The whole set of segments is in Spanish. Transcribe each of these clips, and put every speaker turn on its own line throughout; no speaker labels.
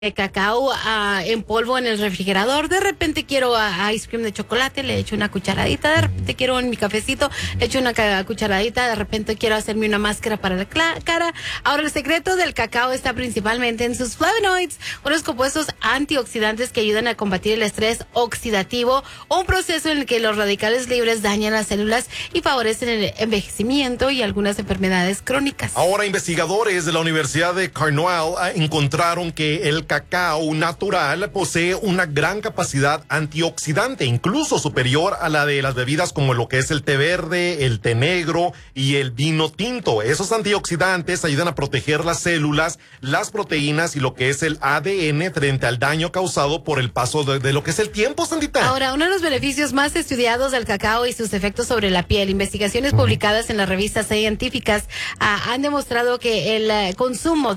cacao en polvo en el refrigerador. De repente quiero ice cream de chocolate, le echo una cucharadita. De repente quiero en mi cafecito, le echo una cucharadita. De repente quiero hacerme una máscara para la cara. Ahora, el secreto del cacao está principalmente en sus flavonoids, unos compuestos antioxidantes que ayudan a combatir el estrés oxidativo, un proceso en el que los radicales libres dañan las células y favorecen el envejecimiento y algunas enfermedades crónicas.
Ahora, investigadores de la Universidad de Cornell encontraron que el cacao natural posee una gran capacidad antioxidante, incluso superior a la de las bebidas como lo que es el té verde, el té negro y el vino tinto. Esos antioxidantes ayudan a proteger las células, las proteínas y lo que es el ADN frente al daño causado por el paso de lo que es el tiempo, Sandita.
Ahora, uno de los beneficios más estudiados del cacao y sus efectos sobre la piel, investigaciones publicadas en las revistas científicas han demostrado que el consumo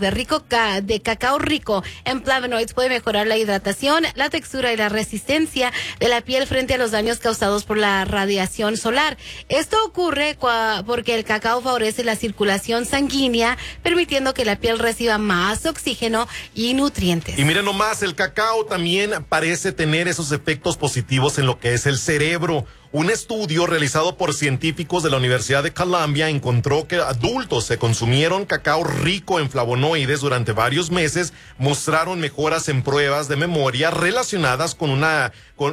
de cacao rico en flavonoids puede mejorar la hidratación, la textura y la resistencia de la piel frente a los daños causados por la radiación solar. Esto ocurre porque el cacao favorece la circulación sanguínea, permitiendo que la piel reciba más oxígeno y nutrientes.
Y miren nomás, el cacao también parece tener esos efectos positivos en lo que es el cerebro. Un estudio realizado por científicos de la Universidad de Columbia encontró que adultos que consumieron cacao rico en flavonoides durante varios meses mostraron mejoras en pruebas de memoria relacionadas con una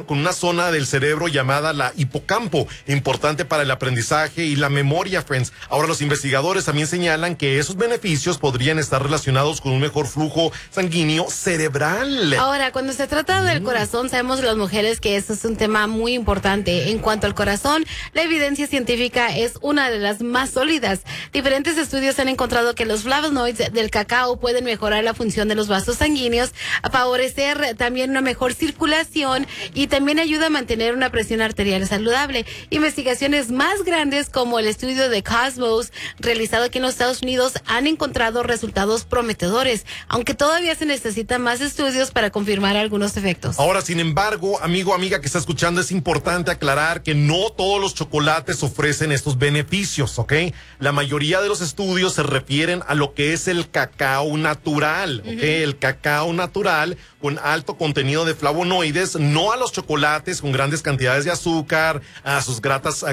zona del cerebro llamada la hipocampo, importante para el aprendizaje y la memoria, friends. Ahora, los investigadores también señalan que esos beneficios podrían estar relacionados con un mejor flujo sanguíneo cerebral.
Ahora, cuando se trata del corazón, sabemos las mujeres que eso es un tema muy importante. En cuanto al corazón, la evidencia científica es una de las más sólidas. Diferentes estudios han encontrado que los flavonoids del cacao pueden mejorar la función de los vasos sanguíneos, a favorecer también una mejor circulación y también ayuda a mantener una presión arterial saludable. Investigaciones más grandes como el estudio de Cosmos realizado aquí en los Estados Unidos han encontrado resultados prometedores, aunque todavía se necesitan más estudios para confirmar algunos efectos.
Ahora, sin embargo, amigo, amiga que está escuchando, es importante aclarar que no todos los chocolates ofrecen estos beneficios, ¿ok? La mayoría de los estudios se refieren a lo que es el cacao natural, ¿ok? El cacao natural con alto contenido de flavonoides, no a los chocolates con grandes cantidades de azúcar, a sus grasas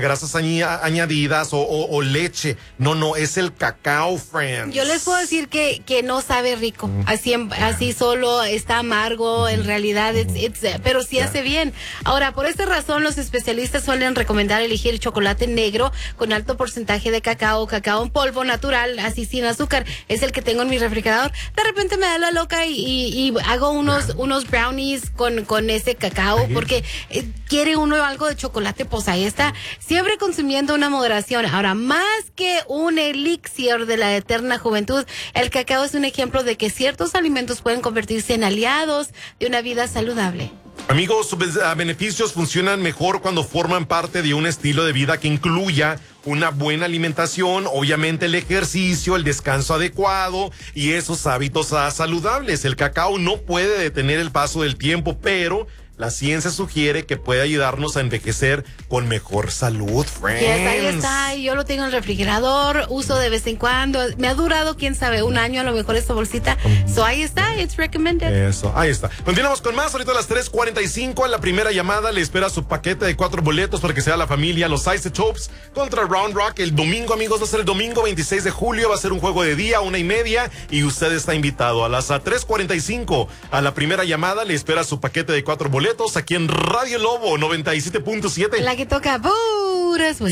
añadidas o leche. No, es el cacao, friends.
Yo les puedo decir que no sabe rico, así solo está amargo, en realidad, pero sí hace bien. Ahora, por esta razón, los especialistas suelen recomendar elegir chocolate negro con alto porcentaje de cacao en polvo natural, así sin azúcar. Es el que tengo en mi refrigerador. De repente me da la loca y hago unos brownies con ese cacao, porque quiere uno algo de chocolate, pues ahí está. Siempre consumiendo una moderación. Ahora, más que un elixir de la eterna juventud, el cacao es un ejemplo de que ciertos alimentos pueden convertirse en aliados de una vida saludable.
Amigos, sus beneficios funcionan mejor cuando forman parte de un estilo de vida que incluya una buena alimentación, obviamente el ejercicio, el descanso adecuado y esos hábitos saludables. El cacao no puede detener el paso del tiempo, pero la ciencia sugiere que puede ayudarnos a envejecer con mejor salud, friends.
Yes, ahí está, yo lo tengo en el refrigerador, uso de vez en cuando. Me ha durado, quién sabe, un año a lo mejor esta bolsita. So ahí está, it's recommended.
Eso, ahí está. Continuamos con más, ahorita a las 3:45, a la primera llamada le espera su paquete de 4 boletos para que sea la familia Los Isotopes contra Round Rock. El domingo, amigos, va a ser el domingo 26 de julio, va a ser un juego de día, 1:30, y usted está invitado. A las 3:45, a la primera llamada le espera su paquete de 4 boletos aquí en Radio Lobo 97.7.
La que toca puras